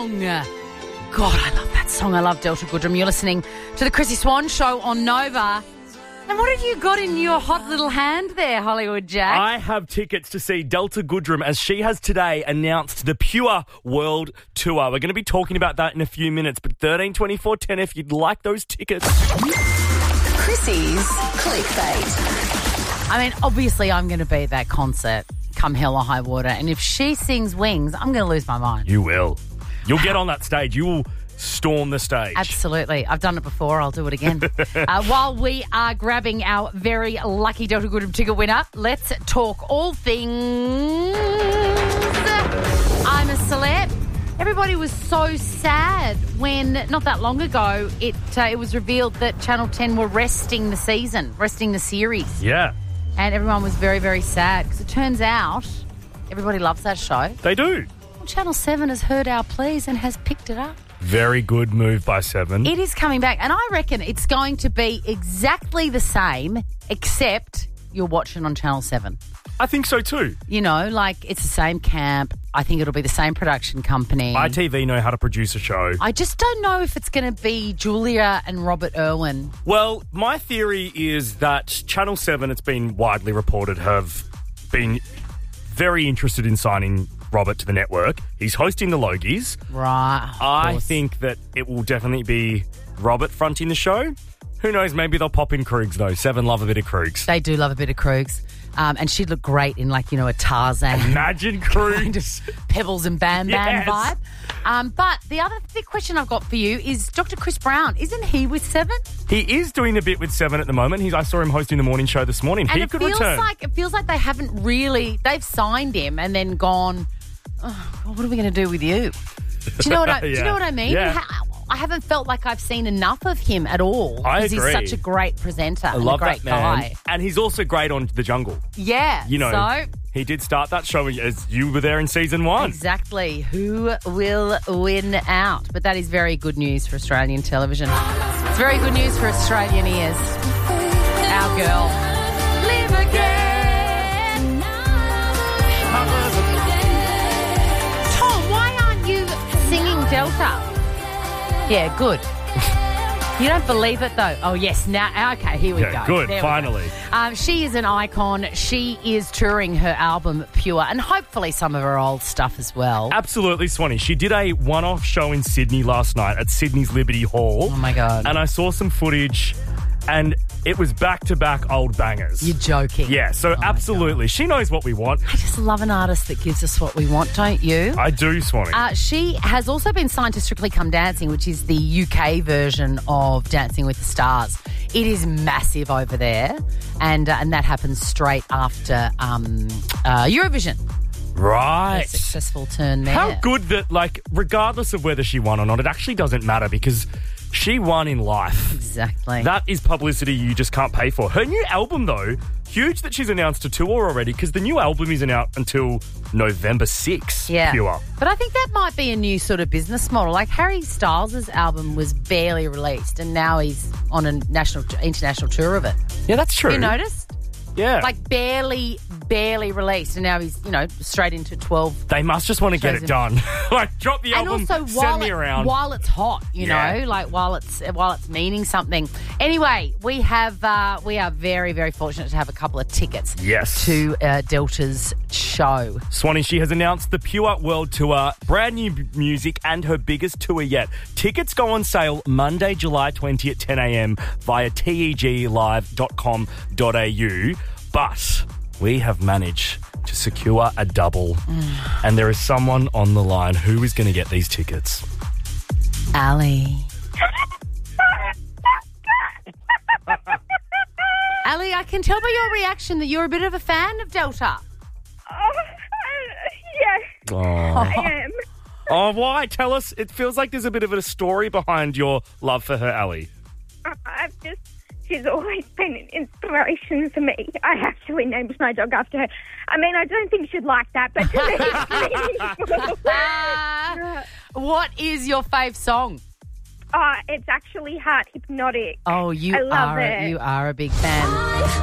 song. God, I love that song. I love Delta Goodrem. You're listening to the Chrissy Swan Show on Nova. And what have you got in your hot little hand there, Hollywood Jack? I have tickets to see Delta Goodrem as she has today announced the Pure World Tour. We're going to be talking about that in a few minutes, but 132410 if you'd like those tickets. Chrissy's Clickbait. I mean, obviously I'm going to be at that concert come hell or high water, and if she sings Wings, I'm going to lose my mind. You will. You'll get on that stage. You will storm the stage. Absolutely. I've done it before. I'll do it again. While we are grabbing our very lucky Delta Goodrem ticket winner, let's talk all things I'm a Celeb. Everybody was so sad when, not that long ago, it was revealed that Channel 10 were resting the series. Yeah. And everyone was very, very sad because it turns out everybody loves that show. They do. Well, Channel 7 has heard our pleas and has picked it up. Very good move by 7. It is coming back, and I reckon it's going to be exactly the same, except you're watching on Channel 7. I think so too. You know, like it's the same camp. I think it'll be the same production company. ITV know how to produce a show. I just don't know if it's going to be Julia and Robert Irwin. Well, my theory is that Channel 7, it's been widely reported, have been very interested in signing Robert to the network. He's hosting the Logies. Right. I think that it will definitely be Robert fronting the show. Who knows? Maybe they'll pop in Kriegs, though. 7 love a bit of Kriegs. They do love a bit of Kriegs. And she'd look great in, like, you know, a Tarzan. Imagine Kriegs. Pebbles and Bam Bam Yes. vibe. But the other big question I've got for you is Dr. Chris Brown. Isn't he with 7? He is doing a bit with 7 at the moment. I saw him hosting the morning show this morning. And he it could feels return. it feels like they haven't really, they've signed him and then gone, oh, what are we going to do with you? Do you know what I mean? Yeah. I haven't felt like I've seen enough of him at all. I Because agree. he's such a great presenter. I love and a great that man. guy. And he's also great on The Jungle. Yeah. You know, so he did start that show as you were there in season 1. exactly. Who will win out? But that is very good news for Australian television. It's very good news for Australian ears. Our girl. Live again. Tom, why aren't you singing Delta? Yeah, good. You don't believe it, though. Oh, yes. Now, okay, here we go. Good, There we finally. go. She is an icon. She is touring her album Pure, and hopefully some of her old stuff as well. Absolutely, Swanee. She did a one-off show in Sydney last night at Sydney's Liberty Hall. Oh, my God. And I saw some footage, and it was back-to-back old bangers. You're joking. Yeah, so absolutely. She knows what we want. I just love an artist that gives us what we want, don't you? I do, Swanee. She has also been signed to Strictly Come Dancing, which is the UK version of Dancing with the Stars. It is massive over there, and that happens straight after Eurovision. Right. A successful turn there. How good that, like, regardless of whether she won or not, it actually doesn't matter because she won in life. Exactly. That is publicity you just can't pay for. Her new album, though, huge that she's announced a tour already because the new album isn't out until November 6th. Yeah. Pure. But I think that might be a new sort of business model. Like Harry Styles' album was barely released and now he's on a international tour of it. Yeah, that's true. You noticed? Yeah. Like barely released and now he's, straight into 12. They must just want to get shows it done. Like, drop the And album, also send me around. while it's hot, you know, like while it's meaning something. Anyway, we are very, very fortunate to have a couple of tickets Yes. to Delta's show. Swanee, she has announced the Pure World Tour, brand new music and her biggest tour yet. Tickets go on sale Monday, July 20 at 10 a.m. via teglive.com.au. But we have managed to secure a double. And there is someone on the line who is going to get these tickets. Ali. Ali, I can tell by your reaction that you're a bit of a fan of Delta. Yes, Oh. I am. Oh, why? Tell us. It feels like there's a bit of a story behind your love for her, Ali. She's always been an inspiration for me. I actually named my dog after her. I mean, I don't think she'd like that, but to me it's meaningful. What is your fave song? It's actually Heart Hypnotic. Oh, I love it. You are a big fan.